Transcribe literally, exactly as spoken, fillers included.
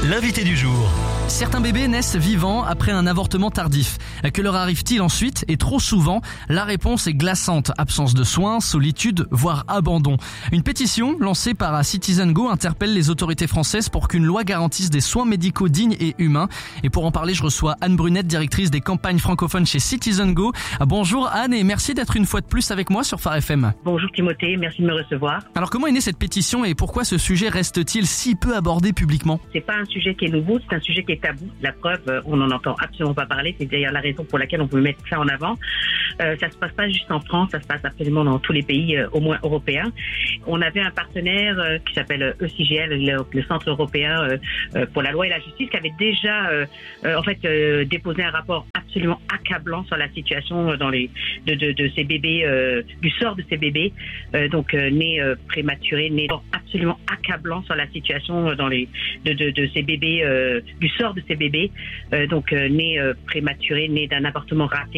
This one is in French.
l'invité du jour. Certains bébés naissent vivants après un avortement tardif. Que leur arrive-t-il ensuite? Et trop souvent, la réponse est glaçante. Absence de soins, solitude, voire abandon. Une pétition lancée par CitizenGo interpelle les autorités françaises pour qu'une loi garantisse des soins médicaux dignes et humains. Et pour en parler, je reçois Anne Brunette, directrice des campagnes francophones chez CitizenGo. Bonjour Anne et merci d'être une fois de plus avec moi sur Phare F M. Bonjour Timothée, merci de me recevoir. Alors comment est née cette pétition et pourquoi ce sujet reste-t-il si peu abordé publiquement? C'est pas un sujet qui est nouveau, c'est un sujet qui est tabou. La preuve, on n'en entend absolument pas parler. C'est d'ailleurs la raison pour laquelle on veut mettre ça en avant. Euh, ça se passe pas juste en France, ça se passe absolument dans tous les pays, euh, au moins européens. On avait un partenaire euh, qui s'appelle E C G L, le, le Centre européen euh, euh, pour la loi et la justice, qui avait déjà euh, euh, en fait euh, déposé un rapport absolument accablant sur la situation dans les de, de, de ces bébés, euh, du sort de ces bébés, euh, donc euh, nés euh, prématurés, nés absolument accablant sur la situation dans les de, de, de ces bébés, euh, du sort de ces bébés, euh, donc euh, nés euh, prématurés, nés d'un avortement raté.